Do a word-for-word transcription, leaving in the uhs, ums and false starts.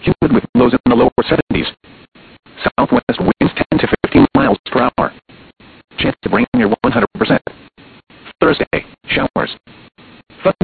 humid with lows in the lower seventies. Southwest winds